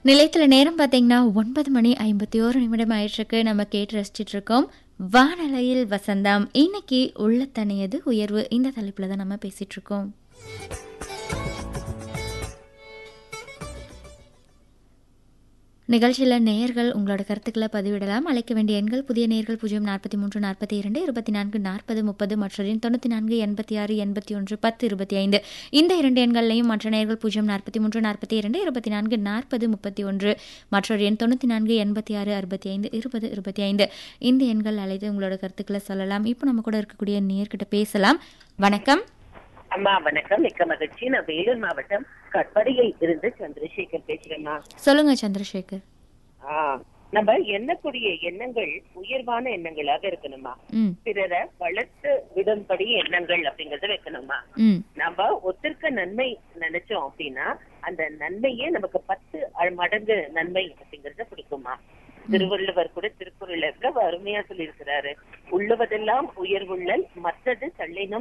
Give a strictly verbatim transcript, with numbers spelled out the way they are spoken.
நிலையத்தில் நேரம் பார்த்தீங்கன்னா ஒன்பது மணி ஐம்பத்தி ஓரு நிமிடம் ஆயிட்டிருக்கு. நம்ம கேட்டு ரசிச்சுட்டு இருக்கோம் வானலையில் வசந்தம். இன்னைக்கு உள்ளத்தனையது உயர்வு இந்த தலைப்புல தான் நம்ம பேசிட்டு இருக்கோம். நிகழ்ச்சியில் நேயர்கள் உங்களோட கருத்துக்களை பதிவிடலாம். அழைக்க வேண்டிய எண்கள் புதிய நேயர்கள் பூஜ்ஜியம் நாற்பத்தி மூன்று நாற்பத்தி இரண்டு இருபத்தி நான்கு நாற்பது முப்பது மற்ற எண் தொண்ணூற்றி நான்கு எண்பத்தி ஆறு எண்பத்தி ஒன்று பத்து இருபத்தி ஐந்து. இந்த இரண்டு எண்களையும் மற்ற நேயர்கள் பூஜ்ஜியம் நாற்பத்தி மூன்று நாற்பத்தி இரண்டு இருபத்தி நான்கு நாற்பது முப்பத்தி ஒன்று மற்றொரு எண் தொண்ணூற்றி நான்கு எண்பத்தி ஆறு அறுபத்தி ஐந்து இருபது இருபத்தி ஐந்து. இந்த எண்கள் அழைத்து உங்களோட கருத்துக்களை சொல்லலாம். இப்போ நம்ம கூட இருக்கக்கூடிய நேயர்கிட்ட பேசலாம். வணக்கம் அம்மா. வணக்கம், மிக்க மகிழ்ச்சி. நான் வேலூர் மாவட்டம் கட்படியில் இருந்து சந்திரசேகர் பேசுறேம்மா. சொல்லுங்க சந்திரசேகர். ஆஹ் நம்ம எண்ணக்கூடிய எண்ணங்கள் உயர்வான எண்ணங்களாக இருக்கணுமா, பிறரை வளர்த்து விடும்படி எண்ணங்கள் அப்படிங்கறத வைக்கணுமா. நம்ம ஒத்திருக்க நன்மை நினைச்சோம் அப்படின்னா அந்த நன்மையே நமக்கு பத்து மடங்கு நன்மை அப்படிங்கறத கொடுக்குமா. திருவள்ளுவர் கூட திருக்குறள் எவ்வளவு அருமையா சொல்லி இருக்கிறாரு. உள்ளுவதெல்லாம் உயர்வுள்ளல் மற்றது தள்ளினும்